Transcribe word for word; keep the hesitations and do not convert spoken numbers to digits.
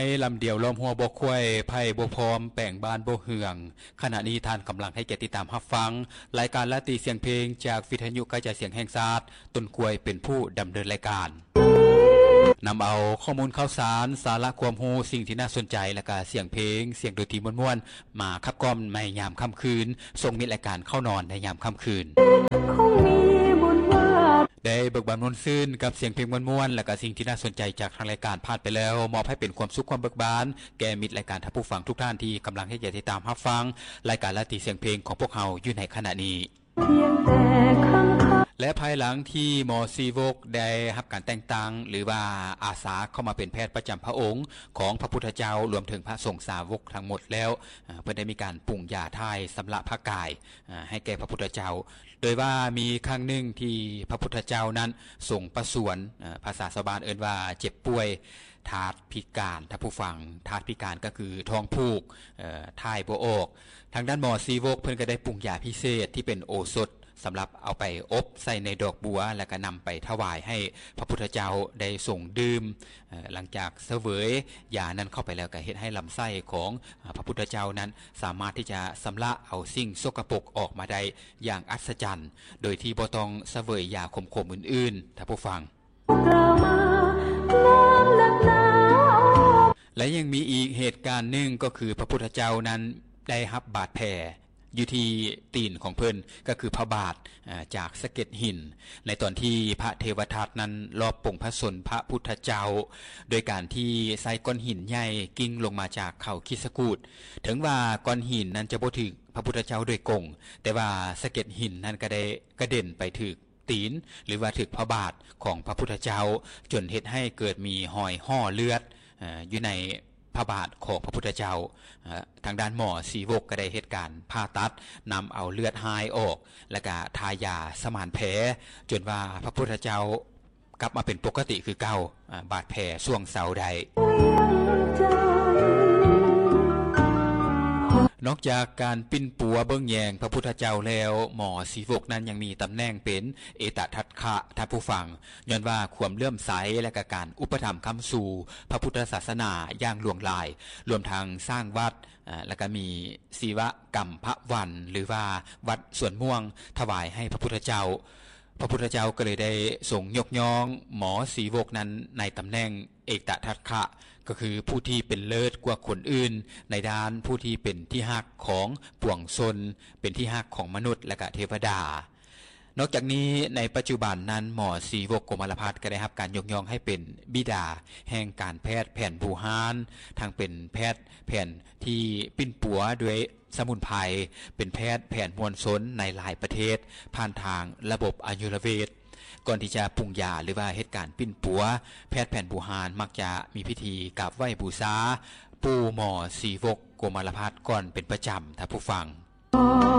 ลำเดียวล้อมหัวบ่ควยไผ่บ่พร้อมแป่งบานบ่เหืองขณะนี้ท่านกำลังให้เกียรติตามรับฟังรายการลาตรีเสียงเพลงจากวิทยุกระจายเสียงแห่งชาติต้นกล้วยเป็นผู้ดำเนินรายการนำเอาข้อมูลข่าวสารสาระความรู้สิ่งที่น่าสนใจและก็เสียงเพลงเสียงดนตรีม่วนๆมาขับกล่อมในยามค่ำคืนส่งมิตรรายการเข้านอนในยามค่ำคืนได้เบิกบานม่วนซื่นกับเสียงเพลงม่วนๆและก็สิ่งที่น่าสนใจจากทางรายการผ่านไปแล้วมอบให้เป็นความสุขความเบิกบานแก่มิตรรายการท่านผู้ฟังทุกท่านที่กำลังให้เกียรติตามรับฟังรายการลาตรีเสียงเพลงของพวกเราอยู่ในขณะนี้และภายหลังที่หมอซีวกได้รับการแต่งตั้งหรือว่าอาสาเข้ามาเป็นแพทย์ประจำพระองค์ของพระพุทธเจ้ารวมถึงพระสงฆ์สาวกทั้งหมดแล้วเพื่อได้มีการปรุงยาถ่ายสำระพระกายให้แก่พระพุทธเจ้าโดยว่ามีครั้งหนึ่งที่พระพุทธเจ้านั้นทรงประสวนภาษาชาวบ้านเอิ้นว่าเจ็บป่วยธาตุพิการถ้าผู้ฟังธาตุพิการก็คือท้องผูกถ่ายบ่ออกทางด้านหมอซีวกเพิ่นก็ได้ปรุงยาพิเศษที่เป็นโอสถสำหรับเอาไปอบใส่ในดอกบัวแล้วก็นำไปถวายให้พระพุทธเจ้าได้ส่งดื่มหลังจากเสวยยานั้นเข้าไปแล้วก็เฮ็ดให้ลำไส้ของพระพุทธเจ้านั้นสามารถที่จะสำระเอาสิ่งสกปรกออกมาได้อย่างอัศจรรย์โดยที่บ่ต้องเสวยยาขมๆอื่นๆถ้าผู้ฟังและยังมีอีกเหตุการณ์หนึ่งก็คือพระพุทธเจ้านั้นได้รับบาดแผลอยู่ที่ตีนของเพิ่นก็คือพระบาทจากสะเก็ดหินในตอนที่พระเทวทัตนั้นรอบปงพระชนพระพุทธเจ้าโดยการที่ใส่ก้อนหินใหญ่กิ้งลงมาจากเขาคิสกูฏถึงว่าก้อนหินนั้นจะบ่ถึกพระพุทธเจ้าโดยกงแต่ว่าสะเก็ดหินนั้นก็ได้กระเด็นไปถึกตีนหรือว่าถึกพระบาทของพระพุทธเจ้าจนเฮ็ดให้เกิดมีหอยห่อเลือดอยู่ในพระบาทของพระพุทธเจ้าทางด้านหมอสีวกก็ได้เหตุการณ์ผ่าตัดนำเอาเลือดหายออกแล้วก็ทายาสมานแผลจนว่าพระพุทธเจ้ากลับมาเป็นปกติคือเก่าบาดแผลช่วงเสาใดนอกจากการปิ้นปัวเบิ่งแยงพระพุทธเจ้าแล้วหมอสีวกนั้นยังมีตำแหน่งเป็นเอตทัคคะท่านผู้ฟังย้อนว่าความเลื่อมใสและก็การอุปถัมภ์ค้ำสู่พระพุทธศาสนาอย่างล่วงลายรวมทั้งสร้างวัดแล้วก็มีศีวกรรมพระวันหรือว่าวัดสวนม่วงถวายให้พระพุทธเจ้าพระพุทธเจ้าก็เลยได้ส่งยกย่องหมอสีวกนั้นในตำแหน่งเอกตทัคคะก็คือผู้ที่เป็นเลิศกว่าคนอื่นในด้านผู้ที่เป็นที่ฮักของปวงชนเป็นที่ฮักของมนุษย์และก็เทวดานอกจากนี้ในปัจจุบันนั้นหมอสีวกโกมารพัฒน์ก็ได้รับการยกย่องให้เป็นบิดาแห่งการแพทย์แผนโบราณทั้งเป็นแพทย์แผนที่ปิ้นปัวด้วยสมุนไพรเป็นแพทย์แผนมวลชนในหลายประเทศผ่านทางระบบอายุรเวทก่อนที่จะปรุงยาหรือว่าเหตุการณ์ปิ้นปัวแพทย์แผนโบราณมักจะมีพิธีกราบไหว้บูชาปู่หมอสีวกโกมารพัฒน์ก่อนเป็นประจำถ้าผู้ฟัง